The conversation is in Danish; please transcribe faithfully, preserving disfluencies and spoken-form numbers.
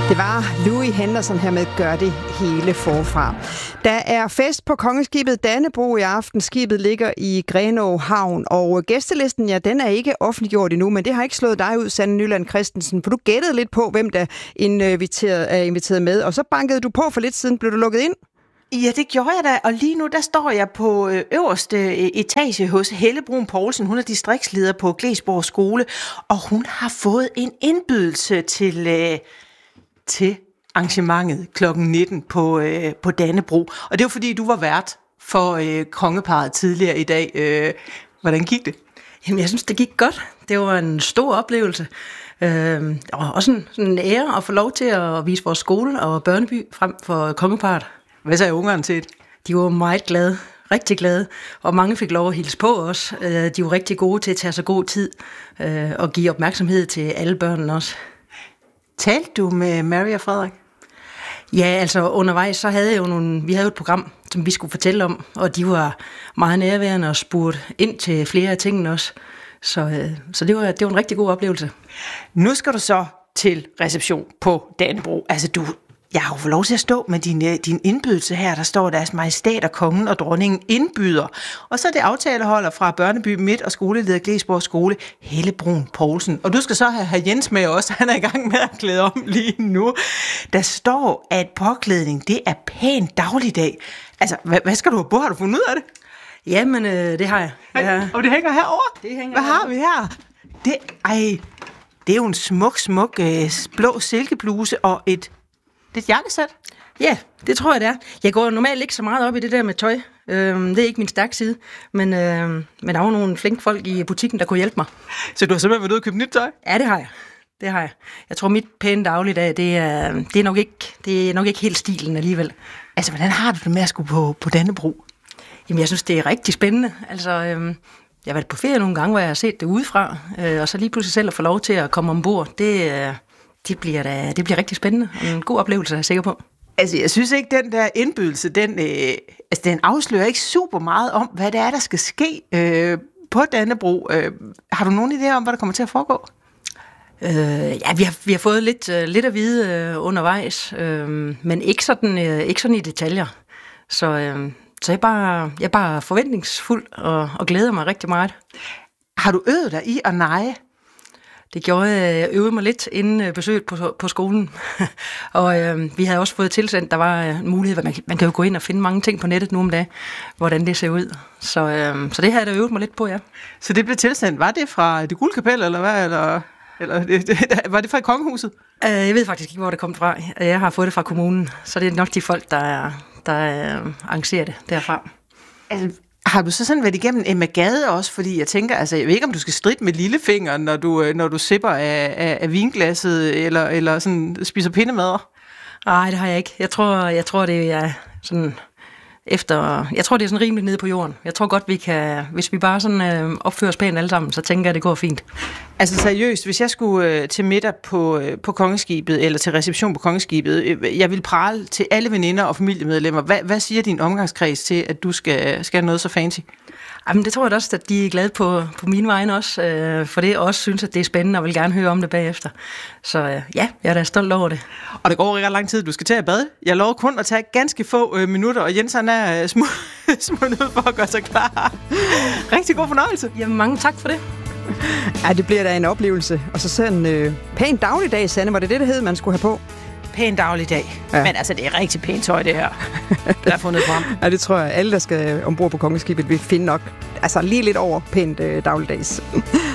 Det var Louis Henderson her med Gør det hele forfra. Der er fest på kongeskibet Dannebrog i aften. Skibet ligger i Grenaa Havn, og gæstelisten, ja, den er ikke offentliggjort endnu, men det har ikke slået dig ud, Sanne Nyland Christensen, for du gættede lidt på, hvem der inviteret, er inviteret med, og så bankede du på for lidt siden. Blev du lukket ind? Ja, det gjorde jeg da, og lige nu der står jeg på øverste etage hos Helle Brun Poulsen. Hun er distriktsleder på Glesborg Skole, og hun har fået en indbydelse til... Øh til arrangementet klokken nitten på, øh, på Dannebrog. Og det var fordi, du var vært for øh, kongeparret tidligere i dag. Øh, hvordan gik det? Jamen, jeg synes, det gik godt. Det var en stor oplevelse. Øh, og også en, sådan en ære at få lov til at vise vores skole og børneby frem for kongeparret. Hvad sagde ungerne til det? De var meget glade. Rigtig glade, og mange fik lov at hilse på os. De var rigtig gode til at tage sig god tid øh, og give opmærksomhed til alle børnene også. Talte du med Mary og Frederik? Ja, altså undervejs, så havde jeg jo nogle, vi havde jo et program, som vi skulle fortælle om, og de var meget nærværende og spurgte ind til flere af tingene også. Så, øh, så det, var, det var en rigtig god oplevelse. Nu skal du så til reception på Dannebrog. Altså du, jeg har jo fået lov til at stå med din, din indbydelse her. Der står Deres Majestæt og Kongen og Dronningen indbyder. Og så er det aftaleholder fra Børneby Midt og skoleleder Glesborg Skole, Helle Brun Poulsen. Og du skal så have, have Jens med også. Han er i gang med at klæde om lige nu. Der står, at påklædning, det er pæn dagligdag. Altså, hvad, hvad skal du have på? Har du fundet ud af det? Jamen, øh, det har jeg. Ja. Og det hænger herovre? Det hænger hvad herovre. har vi her? Det, ej, det er jo en smuk, smuk øh, blå silkebluse og et Det er et jakkesæt? Ja, det tror jeg, det er. Jeg går normalt ikke så meget op i det der med tøj. Øhm, det er ikke min stærke side. Men, øhm, men der var nogle flinke folk i butikken, der kunne hjælpe mig. Så du har simpelthen været ude og købe nyt tøj? Ja, det har jeg. Det har jeg. Jeg tror, mit pæne dagligdag, det er, det er, nok, ikke, det er nok ikke helt stilen alligevel. Altså, hvordan har du det med at skulle på, på Dannebrog? Jamen, jeg synes, det er rigtig spændende. Altså, øhm, jeg har været på ferie nogle gange, hvor jeg har set det udefra. Øh, og så lige pludselig selv at få lov til at komme ombord, det er... Øh, Det bliver, da, det bliver rigtig spændende. En god oplevelse, er jeg sikker på. Altså, jeg synes ikke, den der indbydelse, den, øh, altså, den afslører ikke super meget om, hvad det er, der skal ske øh, på Dannebrog. Øh, har du nogen idé om, hvad der kommer til at foregå? Øh, ja, vi har, vi har fået lidt, uh, lidt at vide uh, undervejs, uh, men ikke sådan, uh, ikke sådan i detaljer. Så, uh, så jeg, er bare, jeg er bare forventningsfuld og, og glæder mig rigtig meget. Har du øvet dig i at neje? Det gjorde jeg. Jeg øvede mig lidt inden besøget på, på skolen. og øh, vi havde også fået tilsendt, der var en mulighed, man, man kan jo gå ind og finde mange ting på nettet nu om dagen, hvordan det ser ud. Så, øh, så det havde jeg da øvet mig lidt på, ja. Så det blev tilsendt. Var det fra Det Gule Kapel, eller hvad? Eller, eller det, det, var det fra kongehuset? Øh, jeg ved faktisk ikke, hvor det kom fra. Jeg har fået det fra kommunen, så det er nok de folk, der, der øh, arrangerer det derfra. Altså, har du så sådan været igennem Emma Gade også? Fordi jeg tænker, altså jeg ved ikke, om du skal stride med lillefingeren, når du, når du sipper af, af, af vinglasset, eller, eller sådan spiser pindemader? Nej, det har jeg ikke. Jeg tror, jeg tror det er sådan efter... Jeg tror, det er sådan rimelig nede på jorden. Jeg tror godt, vi kan... Hvis vi bare sådan øh, opfører os pænt alle sammen, så tænker jeg, det går fint. Altså seriøst, hvis jeg skulle øh, til middag på, øh, på kongeskibet, eller til reception på kongeskibet, øh, jeg vil prale til alle veninder og familiemedlemmer. Hvad, hvad siger din omgangskreds til, at du skal, skal have noget så fancy? Jamen, det tror jeg også, at de er glade på, på min vegne også, øh, for det også synes, at det er spændende og vil gerne høre om det bagefter. Så øh, ja, jeg er da stolt over det. Og det går ikke ret lang tid, du skal til at bade. Jeg lover kun at tage ganske få øh, minutter, og Jens han er øh, smuttet ud for at gøre sig klar. Rigtig god fornøjelse. Jamen, mange tak for det. Ja, det bliver da en oplevelse. Og så sådan en øh, pæn dagligdag, Sanne. Var det det, der hed, man skulle have på? Pæn dagligdag. Ja. Men altså, det er rigtig pænt tøj, det her, der er fundet frem. Ja, det tror jeg. Alle, der skal ombord på kongeskibet, vil finde nok altså lige lidt over pænt øh, dagligdags.